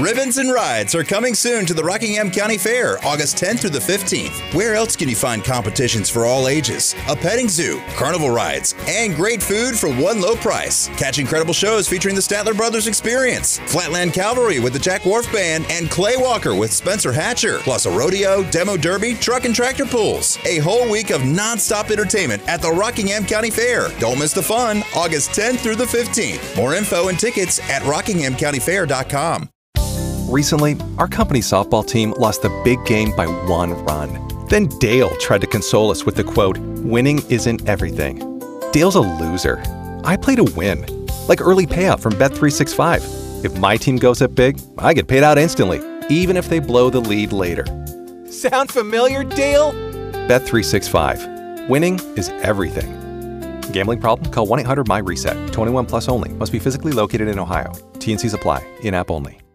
Ribbons and rides are coming soon to the Rockingham County Fair, August 10th through the 15th. Where else can you find competitions for all ages, a petting zoo, carnival rides, and great food for one low price? Catch incredible shows featuring the Statler Brothers Experience, Flatland Cavalry with the Jack Wharf Band, and Clay Walker with Spencer Hatcher, plus a rodeo, demo derby, truck and tractor pulls. A whole week of non-stop entertainment at the Rockingham County Fair. Don't miss the fun, August 10th through the 15th. More info and tickets at rockinghamcountyfair.com. Recently, our company softball team lost the big game by 1 run. Then Dale tried to console us with the quote, "Winning isn't everything." Dale's a loser. I play to win, like early payout from Bet365. If my team goes up big, I get paid out instantly, even if they blow the lead later. Sound familiar, Dale? Bet365. Winning is everything. Gambling problem? Call 1-800-MY-RESET. 21 plus only. Must be physically located in Ohio. T&Cs apply. In-app only.